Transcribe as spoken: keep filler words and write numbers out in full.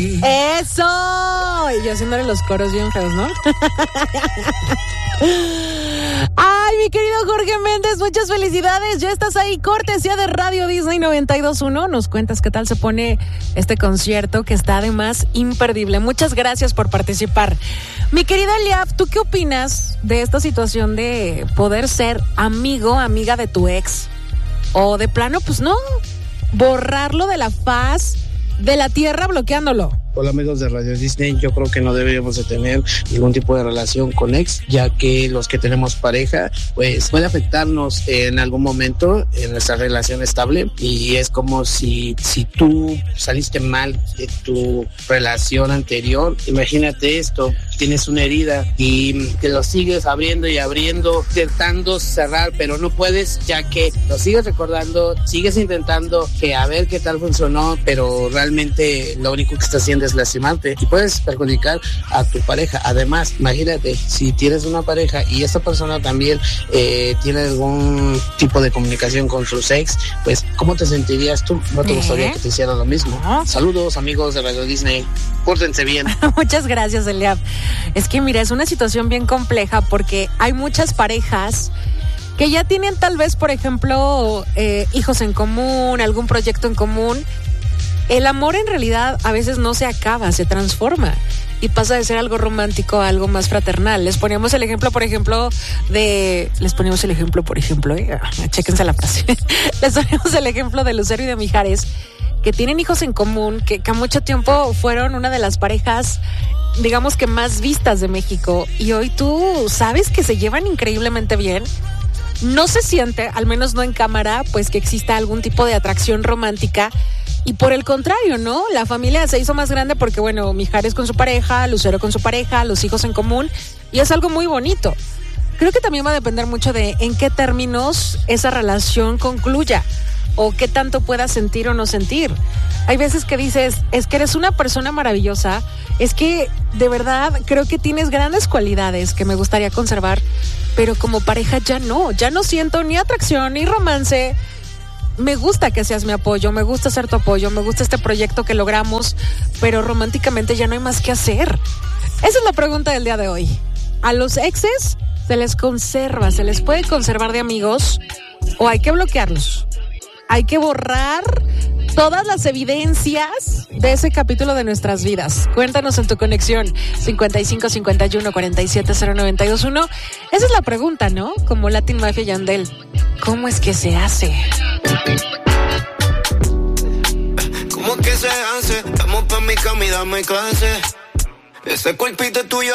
¡Eso! Y yo haciéndole los coros bien feos, ¿no? Ay, mi querido Jorge Méndez, muchas felicidades. Ya estás ahí, cortesía de Radio Disney noventa y dos punto uno. Nos cuentas qué tal se pone este concierto, que está además imperdible. Muchas gracias por participar. Mi querida Eliab, ¿tú qué opinas de esta situación de poder ser amigo, amiga de tu ex? O de plano, pues no, borrarlo de la faz de la tierra bloqueándolo. Hola amigos de Radio Disney, yo creo que no deberíamos de tener ningún tipo de relación con ex, ya que los que tenemos pareja, pues puede afectarnos en algún momento en nuestra relación estable, y es como si, si tú saliste mal de tu relación anterior. Imagínate esto, tienes una herida y te lo sigues abriendo y abriendo, intentando cerrar, pero no puedes, ya que lo sigues recordando, sigues intentando que a ver qué tal funcionó, pero realmente lo único que estás haciendo es lastimarte y puedes perjudicar a tu pareja. Además, imagínate, si tienes una pareja y esta persona también eh, tiene algún tipo de comunicación con sus ex, pues ¿cómo te sentirías tú? ¿No te gustaría que te hicieran lo mismo? ¿No? Saludos amigos de Radio Disney, pórtense bien. Muchas gracias, Eliab. Es que mira, es una situación bien compleja porque hay muchas parejas que ya tienen tal vez, por ejemplo, eh, hijos en común, algún proyecto en común. El amor en realidad a veces no se acaba, se transforma y pasa de ser algo romántico a algo más fraternal. Les poníamos el ejemplo, por ejemplo, de... Les poníamos el ejemplo, por ejemplo, eh, chéquense la frase. Les poníamos el ejemplo de Lucero y de Mijares, que tienen hijos en común, que, que a mucho tiempo fueron una de las parejas, digamos que más vistas de México, y hoy tú sabes que se llevan increíblemente bien. No se siente, al menos no en cámara, pues que exista algún tipo de atracción romántica. Y por el contrario, ¿no? La familia se hizo más grande porque, bueno, Mijares con su pareja, Lucero con su pareja, los hijos en común, y es algo muy bonito. Creo que también va a depender mucho de en qué términos esa relación concluya o qué tanto puedas sentir o no sentir. Hay veces que dices, es que eres una persona maravillosa, es que de verdad creo que tienes grandes cualidades que me gustaría conservar, pero como pareja ya no, ya no siento ni atracción ni romance. Me gusta que seas mi apoyo, me gusta ser tu apoyo, me gusta este proyecto que logramos, pero románticamente ya no hay más que hacer. Esa es la pregunta del día de hoy. ¿A los exes se les conserva, se les puede conservar de amigos o hay que bloquearlos? Hay que borrar todas las evidencias de ese capítulo de nuestras vidas. Cuéntanos en tu conexión cincuenta y cinco cincuenta y uno cuarenta y siete cero noventa y dos uno. Esa es la pregunta, ¿no? Como Latin Mafia y Yandel. ¿Cómo es que se hace? ¿Cómo que se hace? Vamos pa' mi cama y dame clase. Ese cuerpito tuyo